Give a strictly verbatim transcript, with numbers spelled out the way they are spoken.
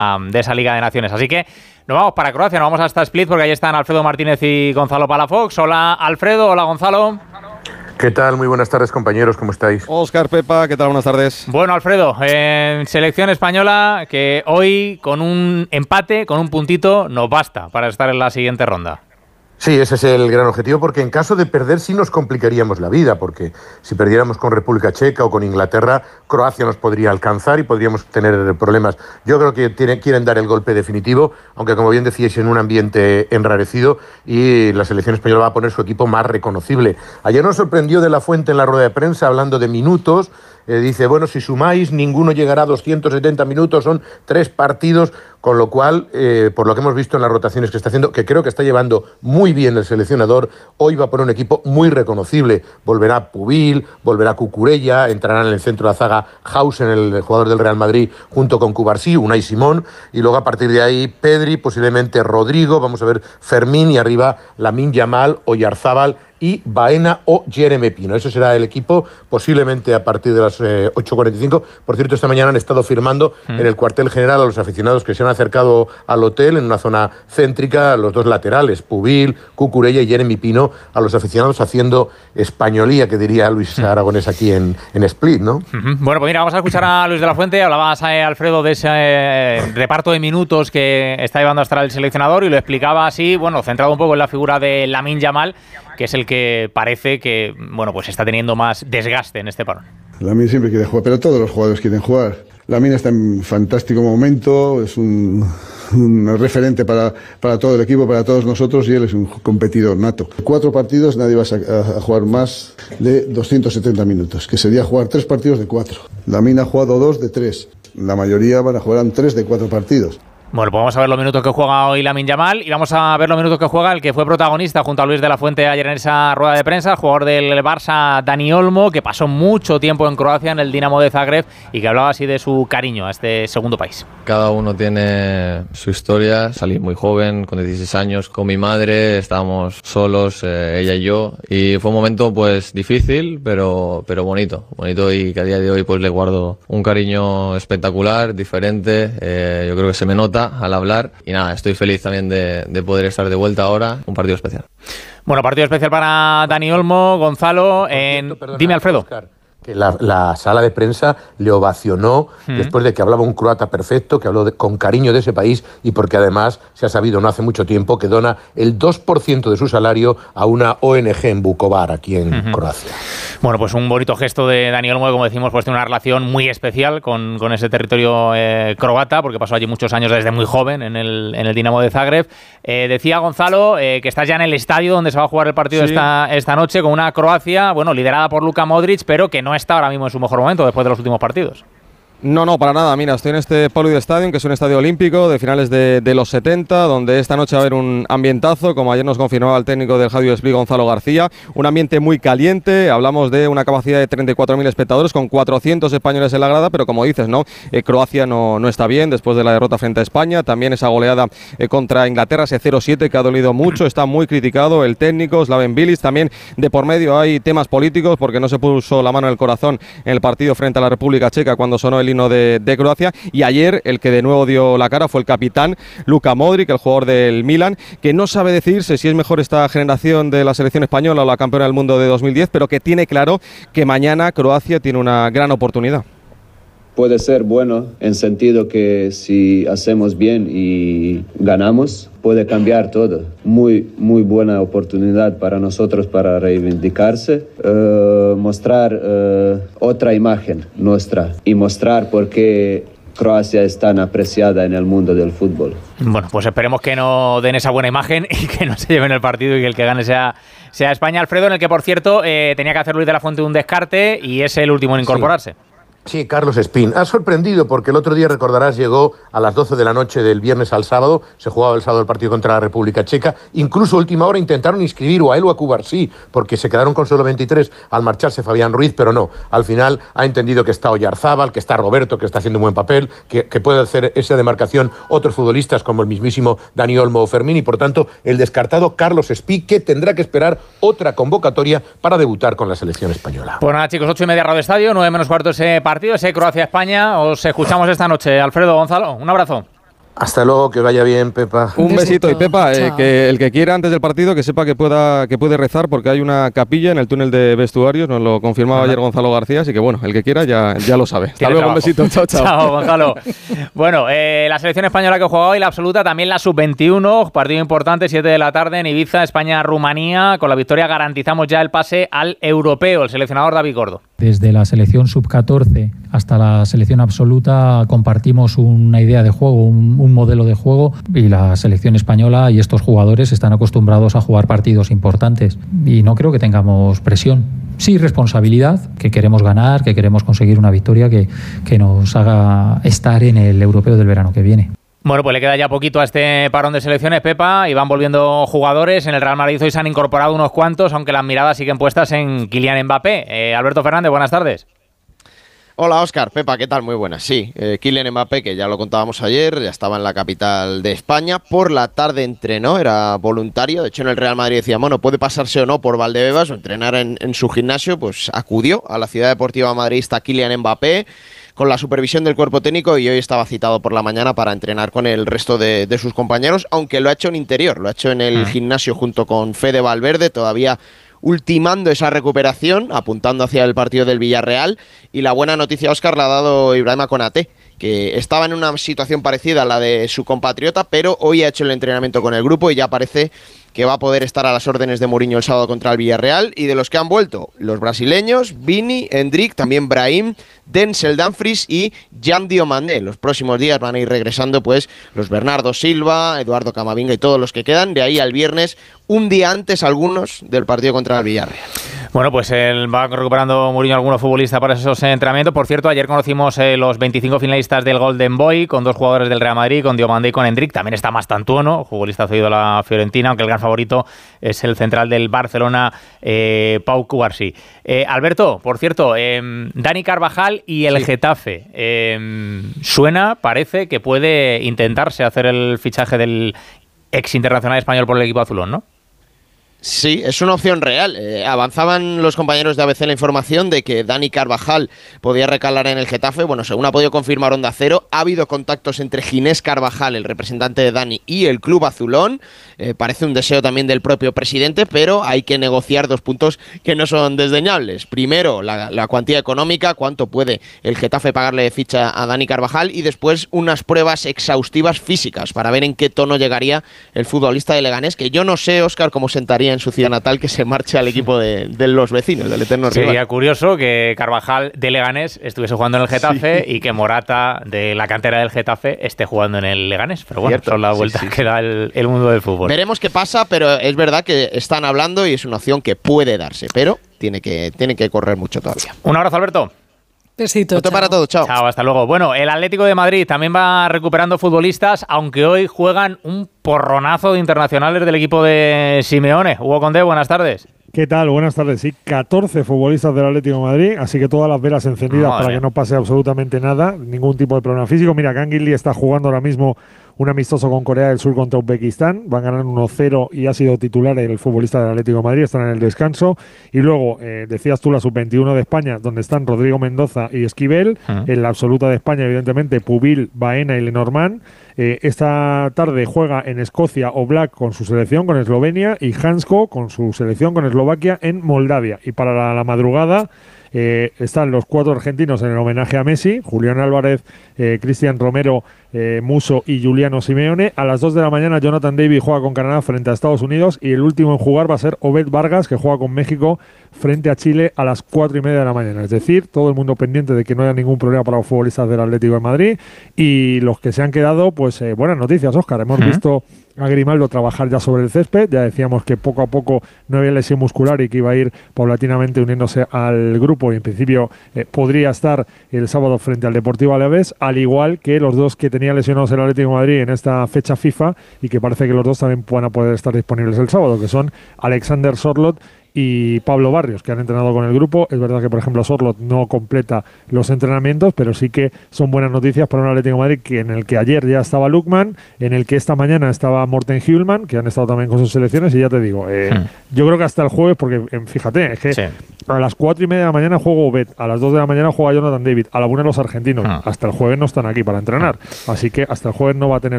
um, de esa Liga de Naciones. Así que nos vamos para Croacia, nos vamos hasta Split, porque ahí están Alfredo Martínez y Gonzalo Palafox. Hola Alfredo, hola Gonzalo. ¿Qué tal? Muy buenas tardes, compañeros, ¿cómo estáis? Óscar, Pepa, ¿qué tal? Buenas tardes. Bueno, Alfredo, eh, selección española que hoy con un empate, con un puntito, nos basta para estar en la siguiente ronda. Sí, ese es el gran objetivo, porque en caso de perder sí nos complicaríamos la vida, porque si perdiéramos con República Checa o con Inglaterra, Croacia nos podría alcanzar y podríamos tener problemas. Yo creo que tiene, quieren dar el golpe definitivo, aunque como bien decíais, en un ambiente enrarecido, y la selección española va a poner su equipo más reconocible. Ayer nos sorprendió De La Fuente en la rueda de prensa hablando de minutos. Eh, dice, bueno, si sumáis, ninguno llegará a doscientos setenta minutos, son tres partidos, con lo cual, eh, por lo que hemos visto en las rotaciones que está haciendo, que creo que está llevando muy bien el seleccionador, hoy va a poner un equipo muy reconocible. Volverá Pubil, volverá Cucurella, entrarán en el centro de la zaga Hausen, el jugador del Real Madrid, junto con Cubarsí, Unai Simón, y luego a partir de ahí Pedri, posiblemente Rodrigo, vamos a ver Fermín, y arriba Lamine Yamal, Oyarzábal y Baena o Jeremy Pino. Ese será el equipo, posiblemente a partir de las eh, ocho cuarenta y cinco. Por cierto, esta mañana han estado firmando mm. en el cuartel general a los aficionados que se han acercado al hotel, en una zona céntrica, los dos laterales, Pubil, Cucurella y Jeremy Pino, a los aficionados haciendo españolía, que diría Luis mm. Aragonés aquí en, en Split, ¿no? Mm-hmm. Bueno, pues mira, vamos a escuchar a Luis de la Fuente. Hablabas, eh, Alfredo, de ese eh, reparto de minutos que está llevando hasta el seleccionador, y lo explicaba así, bueno, centrado un poco en la figura de Lamine Yamal, que es el que parece que, bueno, pues está teniendo más desgaste en este parón. Lamine siempre quiere jugar, pero todos los jugadores quieren jugar. Lamine está en fantástico momento, es un, un referente para, para todo el equipo, para todos nosotros, y él es un competidor nato. Cuatro partidos, nadie va a, a jugar más de doscientos setenta minutos, que sería jugar tres partidos de cuatro. Lamine ha jugado dos de tres, la mayoría van a jugar en tres de cuatro partidos. Bueno, pues vamos a ver los minutos que juega hoy Lamine Yamal, y vamos a ver los minutos que juega el que fue protagonista junto a Luis de la Fuente ayer en esa rueda de prensa, el jugador del Barça, Dani Olmo, que pasó mucho tiempo en Croacia, en el Dinamo de Zagreb, y que hablaba así de su cariño a este segundo país. Cada uno tiene su historia. Salí muy joven, con dieciséis años, con mi madre, estábamos solos, eh, ella y yo, y fue un momento pues difícil, pero, pero bonito, bonito, y que a día de hoy pues le guardo un cariño espectacular, diferente, eh, yo creo que se me nota al hablar, y nada, estoy feliz también de, de poder estar de vuelta ahora, un partido especial. Bueno, partido especial para Dani Olmo. Gonzalo, en... cierto, perdona, dime, Alfredo. Oscar, que la, la sala de prensa le ovacionó mm. después de que hablaba un croata perfecto, que habló de, con cariño de ese país, y porque además se ha sabido no hace mucho tiempo que dona el dos por ciento de su salario a una O N G en Vukovar, aquí en mm-hmm. Croacia. Bueno, pues un bonito gesto de Dani Olmo, que, como decimos, pues tiene una relación muy especial con, con ese territorio eh, croata, porque pasó allí muchos años desde muy joven en el, en el Dinamo de Zagreb. Eh, decía Gonzalo eh, que estás ya en el estadio donde se va a jugar el partido sí. esta, esta noche, con una Croacia, bueno, liderada por Luka Modric, pero que no está ahora mismo en su mejor momento después de los últimos partidos. No, no, para nada. Mira, estoy en este Pauluid Stadium, que es un estadio olímpico de finales de, de los setenta, donde esta noche va a haber un ambientazo, como ayer nos confirmaba el técnico del Radio Split, Gonzalo García. Un ambiente muy caliente. Hablamos de una capacidad de treinta y cuatro mil espectadores, con cuatrocientos españoles en la grada, pero como dices, ¿no? Eh, Croacia no, no está bien después de la derrota frente a España. También esa goleada eh, contra Inglaterra, ese cero siete, que ha dolido mucho. Está muy criticado el técnico, Slaven Bilic. También de por medio hay temas políticos, porque no se puso la mano en el corazón en el partido frente a la República Checa cuando sonó el himno de, de Croacia. Y ayer el que de nuevo dio la cara fue el capitán Luka Modric, el jugador del Milan, que no sabe decidirse si es mejor esta generación de la selección española o la campeona del mundo de dos mil diez, pero que tiene claro que mañana Croacia tiene una gran oportunidad. Puede ser bueno en sentido que si hacemos bien y ganamos, puede cambiar todo. Muy, muy buena oportunidad para nosotros para reivindicarse, uh, mostrar uh, otra imagen nuestra y mostrar por qué Croacia es tan apreciada en el mundo del fútbol. Bueno, pues esperemos que no den esa buena imagen y que no se lleven el partido y que el que gane sea, sea España. Alfredo, en el que, por cierto, eh, tenía que hacer Luis de la Fuente un descarte y es el último en incorporarse. Sí. Sí, Carlos Espín. Ha sorprendido porque el otro día, recordarás, llegó a las doce de la noche del viernes al sábado. Se jugaba el sábado el partido contra la República Checa. Incluso a última hora intentaron inscribir o a él o a Cubarsí, porque se quedaron con solo veintitrés al marcharse Fabián Ruiz, pero no. Al final ha entendido que está Oyarzábal, que está Roberto, que está haciendo un buen papel, que, que puede hacer esa demarcación otros futbolistas como el mismísimo Dani Olmo o Fermín, y por tanto el descartado Carlos Espín, que tendrá que esperar otra convocatoria para debutar con la selección española. Pues nada, chicos, ocho y media Radio Estadio, nueve menos cuarto ese partido, ese Croacia-España. Os escuchamos esta noche. Alfredo, Gonzalo, un abrazo. Hasta luego, que vaya bien, Pepa. Un besito. Y Pepa, eh, que el que quiera antes del partido que sepa que pueda que puede rezar, porque hay una capilla en el túnel de vestuarios, nos lo confirmaba ayer Gonzalo García, así que bueno, el que quiera ya, ya lo sabe. Hasta luego, trabajo. Un besito, chao, chao. Chao, Gonzalo. Bueno, eh, la selección española que juega hoy, la absoluta, también la sub veintiuno, partido importante, siete de la tarde en Ibiza, España-Rumanía. Con la victoria garantizamos ya el pase al europeo. El seleccionador David Gordo. Desde la selección sub catorce hasta la selección absoluta compartimos una idea de juego, un, un modelo de juego, y la selección española y estos jugadores están acostumbrados a jugar partidos importantes y no creo que tengamos presión. Sí, responsabilidad, que queremos ganar, que queremos conseguir una victoria que, que nos haga estar en el europeo del verano que viene. Bueno, pues le queda ya poquito a este parón de selecciones, Pepa, y van volviendo jugadores. En el Real Madrid hoy se han incorporado unos cuantos, aunque las miradas siguen puestas en Kylian Mbappé. Eh, Alberto Fernández, buenas tardes. Hola, Óscar. Pepa, ¿qué tal? Muy buenas. Sí, eh, Kylian Mbappé, que ya lo contábamos ayer, ya estaba en la capital de España. Por la tarde entrenó, era voluntario. De hecho, en el Real Madrid decía, bueno, puede pasarse o no por Valdebebas o entrenar en, en su gimnasio. Pues acudió a la ciudad deportiva madridista Kylian Mbappé con la supervisión del cuerpo técnico, y hoy estaba citado por la mañana para entrenar con el resto de, de sus compañeros, aunque lo ha hecho en interior, lo ha hecho en el gimnasio junto con Fede Valverde, todavía ultimando esa recuperación, apuntando hacia el partido del Villarreal. Y la buena noticia, Óscar, la ha dado Ibrahima Konaté, que estaba en una situación parecida a la de su compatriota, pero hoy ha hecho el entrenamiento con el grupo y ya parece que va a poder estar a las órdenes de Mourinho el sábado contra el Villarreal. Y de los que han vuelto, los brasileños, Vini, Endrick, también Brahim, Denzel Dumfries y Jan Diomandé. Los próximos días van a ir regresando pues los Bernardo Silva, Eduardo Camavinga y todos los que quedan, de ahí al viernes, un día antes algunos del partido contra el Villarreal. Bueno, pues él va recuperando Mourinho algunos futbolistas para esos entrenamientos. Por cierto, ayer conocimos eh, los veinticinco finalistas del Golden Boy, con dos jugadores del Real Madrid, con Diomandé y con Endrick. También está Mastantuono, futbolista cedido a la Fiorentina, aunque el gran favorito es el central del Barcelona, eh, Pau Cubarsí. Eh, Alberto, por cierto, eh, Dani Carvajal y el sí. Getafe. Eh, suena, parece que puede intentarse hacer el fichaje del ex internacional español por el equipo azulón, ¿no? Sí, es una opción real. Eh, avanzaban los compañeros de A B C la información de que Dani Carvajal podía recalar en el Getafe. Bueno, según ha podido confirmar Onda Cero, ha habido contactos entre Ginés Carvajal, el representante de Dani, y el club azulón. Eh, parece un deseo también del propio presidente, pero hay que negociar dos puntos que no son desdeñables. Primero, la, la cuantía económica, cuánto puede el Getafe pagarle de ficha a Dani Carvajal, y después unas pruebas exhaustivas físicas para ver en qué tono llegaría el futbolista de Leganés, que yo no sé, Óscar, cómo sentaría en su ciudad natal que se marche al equipo de, de los vecinos, del eterno rival. Sería curioso que Carvajal de Leganés estuviese jugando en el Getafe, sí, y que Morata de la cantera del Getafe esté jugando en el Leganés. Pero bueno, Cierto, son las vueltas sí, sí. que da el, el mundo del fútbol. Veremos qué pasa, pero es verdad que están hablando y es una opción que puede darse, pero tiene que, tiene que correr mucho todavía. Un abrazo, Alberto. Besito, Otro para todos, chao. Chao, hasta luego. Bueno, el Atlético de Madrid también va recuperando futbolistas, aunque hoy juegan un porronazo de internacionales del equipo de Simeone. Hugo Condé, buenas tardes. ¿Qué tal? Buenas tardes. Sí, catorce futbolistas del Atlético de Madrid, así que todas las velas encendidas Madre. para que no pase absolutamente nada, ningún tipo de problema físico. Mira, Kang Lee está jugando ahora mismo un amistoso con Corea del Sur contra Uzbekistán, van ganando uno cero y ha sido titular el futbolista del Atlético de Madrid, están en el descanso. Y luego, eh, decías tú, la sub veintiuno de España, donde están Rodrigo Mendoza y Esquivel, uh-huh. en la absoluta de España, evidentemente, Pubil, Baena y Lenormand. Eh, esta tarde juega en Escocia Oblak con su selección, con Eslovenia, y Hansko con su selección, con Eslovaquia, en Moldavia. Y para la, la madrugada eh, están los cuatro argentinos en el homenaje a Messi, Julián Álvarez, eh, Cristian Romero, eh, Musso y Giuliano Simeone. A las dos de la mañana Jonathan David juega con Canadá frente a Estados Unidos, y el último en jugar va a ser Obed Vargas, que juega con México frente a Chile a las cuatro y media de la mañana. Es decir, todo el mundo pendiente de que no haya ningún problema para los futbolistas del Atlético de Madrid, y los que se han quedado, pues eh, buenas noticias, Óscar. Hemos uh-huh. visto a Grimaldo trabajar ya sobre el césped, ya decíamos que poco a poco no había lesión muscular y que iba a ir paulatinamente uniéndose al grupo, y en principio eh, podría estar el sábado frente al Deportivo Alavés, al igual que los dos que tenía lesionados el Atlético de Madrid en esta fecha FIFA, y que parece que los dos también van a poder estar disponibles el sábado, que son Alexander Sorloth y Pablo Barrios, que han entrenado con el grupo. Es verdad que, por ejemplo, Sorloth no completa los entrenamientos, pero sí que son buenas noticias para un Atlético de Madrid que en el que ayer ya estaba Lukman, en el que esta mañana estaba Morten Hjulman, que han estado también con sus selecciones, y ya te digo, eh, sí. yo creo que hasta el jueves, porque eh, fíjate, es que sí. a las cuatro y media de la mañana juega Obed, a las dos de la mañana juega Jonathan David, a la una los argentinos, ah. hasta el jueves no están aquí para entrenar, así que hasta el jueves no va a tener